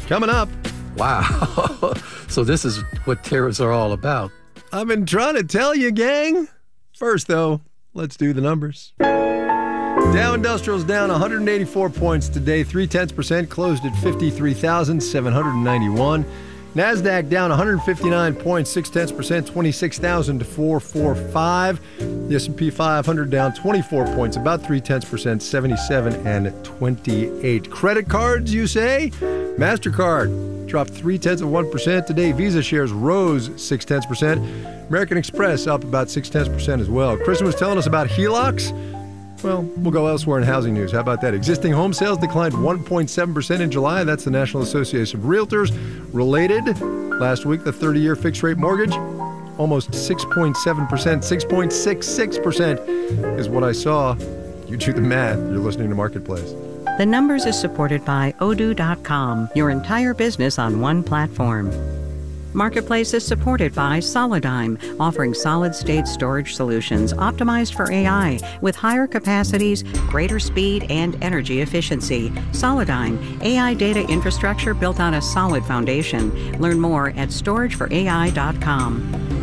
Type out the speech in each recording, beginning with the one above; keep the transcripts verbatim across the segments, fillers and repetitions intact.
Coming up. Wow. So this is what tariffs are all about. I've been trying to tell you, gang. First, though, let's do the numbers. Dow Industrial's down one hundred eighty-four points today, three tenths percent, closed at fifty-three thousand seven hundred ninety-one. NASDAQ down one hundred fifty-nine points, six tenths percent, twenty-six thousand four hundred forty-five. The S and P five hundred down twenty-four points, about three tenths percent, seventy-seven and twenty-eight. Credit cards, you say? MasterCard dropped three tenths of one percent today. Visa shares rose six tenths percent. American Express up about six tenths percent as well. Kristen was telling us about H E L O Cs. Well, we'll go elsewhere in housing news. How about that? Existing home sales declined one point seven percent in July. That's the National Association of Realtors. Related, last week, the thirty-year fixed-rate mortgage, almost six point seven percent. six point six six percent is what I saw. You do the math. You're listening to Marketplace. The Numbers is supported by Odoo dot com, your entire business on one platform. Marketplace is supported by Solidigm, offering solid-state storage solutions optimized for A I with higher capacities, greater speed, and energy efficiency. Solidigm, A I data infrastructure built on a solid foundation. Learn more at storage for A I dot com.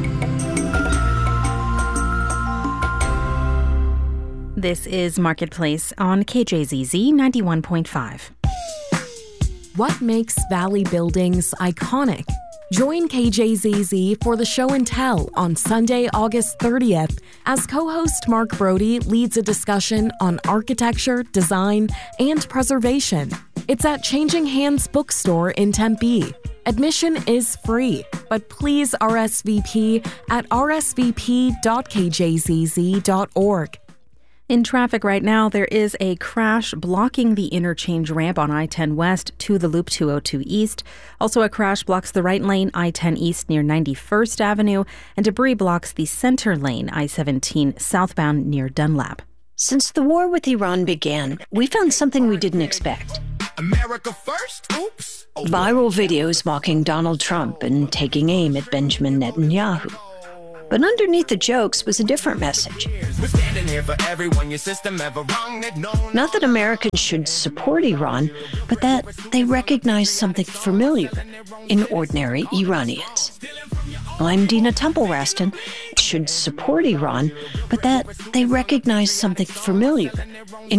This is Marketplace on K J Z Z ninety-one point five. What makes Valley Buildings iconic? Join K J Z Z for the show and tell on Sunday, August thirtieth, as co-host Mark Brody leads a discussion on architecture, design, and preservation. It's at Changing Hands Bookstore in Tempe. Admission is free, but please R S V P at r s v p dot k j z z dot org. In traffic right now, there is a crash blocking the interchange ramp on I ten West to the Loop two oh two East. Also, a crash blocks the right lane I ten East near ninety-first Avenue, and debris blocks the center lane I seventeen southbound near Dunlap. Since the war with Iran began, we found something we didn't expect. America first? Oops. Viral videos mocking Donald Trump and taking aim at Benjamin Netanyahu. But underneath the jokes was a different message. Not that Americans should support Iran, but that they recognize something familiar in ordinary Iranians. I'm Dina Temple-Raston. Should support Iran, but that they recognize something familiar in